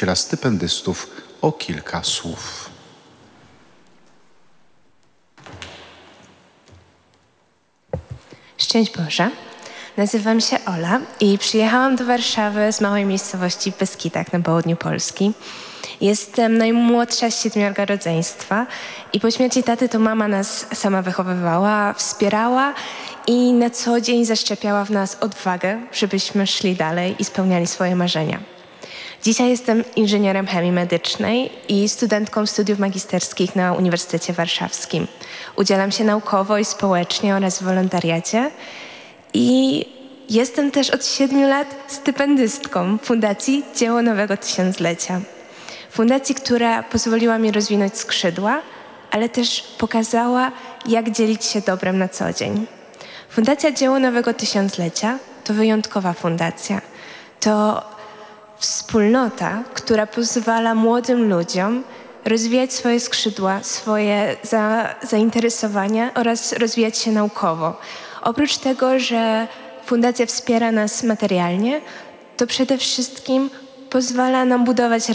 przedstawiciela stypendystów o kilka słów. Szczęść Boże. Nazywam się Ola i przyjechałam do Warszawy z małej miejscowości w Beskidach na południu Polski. Jestem najmłodsza z 7 rodzeństwa i po śmierci taty to mama nas sama wychowywała, wspierała i na co dzień zaszczepiała w nas odwagę, żebyśmy szli dalej i spełniali swoje marzenia. Dzisiaj jestem inżynierem chemii medycznej i studentką studiów magisterskich na Uniwersytecie Warszawskim. Udzielam się naukowo i społecznie oraz w wolontariacie i jestem też od 7 lat stypendystką Fundacji Dzieło Nowego Tysiąclecia. Fundacji, która pozwoliła mi rozwinąć skrzydła, ale też pokazała, jak dzielić się dobrem na co dzień. Fundacja Dzieło Nowego Tysiąclecia to wyjątkowa fundacja. To wspólnota, która pozwala młodym ludziom rozwijać swoje skrzydła, swoje zainteresowania oraz rozwijać się naukowo. Oprócz tego, że fundacja wspiera nas materialnie, to przede wszystkim pozwala nam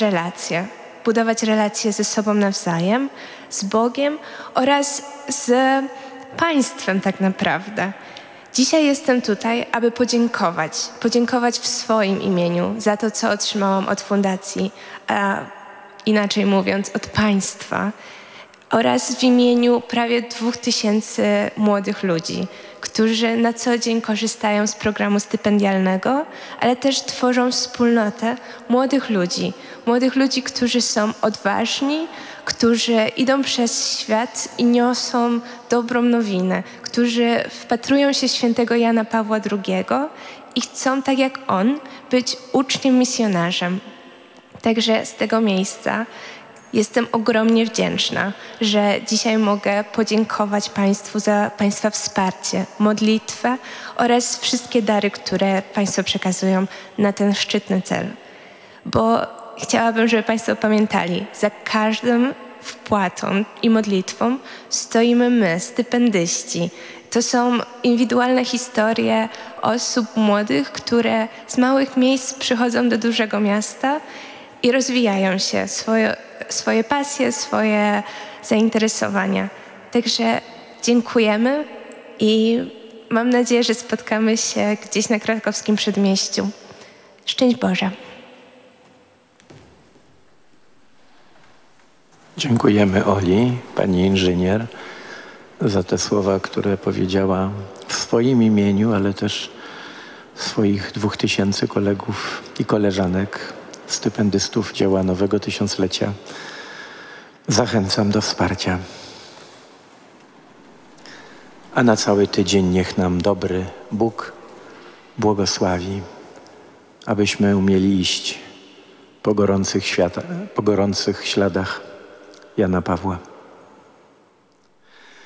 budować relacje ze sobą nawzajem, z Bogiem oraz z państwem tak naprawdę. Dzisiaj jestem tutaj, aby podziękować w swoim imieniu za to, co otrzymałam od fundacji, a inaczej mówiąc od państwa oraz w imieniu prawie 2000 młodych ludzi, którzy na co dzień korzystają z programu stypendialnego, ale też tworzą wspólnotę młodych ludzi, którzy są odważni, którzy idą przez świat i niosą dobrą nowinę, którzy wpatrują się świętego Jana Pawła II i chcą, tak jak on, być uczniem misjonarzem. Także z tego miejsca jestem ogromnie wdzięczna, że dzisiaj mogę podziękować Państwu za Państwa wsparcie, modlitwę oraz wszystkie dary, które Państwo przekazują na ten szczytny cel. Bo chciałabym, żeby Państwo pamiętali, za każdym wpłatą i modlitwą stoimy my, stypendyści. To są indywidualne historie osób młodych, które z małych miejsc przychodzą do dużego miasta i rozwijają się, swoje pasje, swoje zainteresowania. Także dziękujemy i mam nadzieję, że spotkamy się gdzieś na krakowskim przedmieściu. Szczęść Boże. Dziękujemy Oli, pani inżynier, za te słowa, które powiedziała w swoim imieniu, ale też swoich 2000 kolegów i koleżanek, stypendystów Dzieła Nowego Tysiąclecia. Zachęcam do wsparcia. A na cały tydzień niech nam dobry Bóg błogosławi, abyśmy umieli iść po gorących śladach Jana Pawła.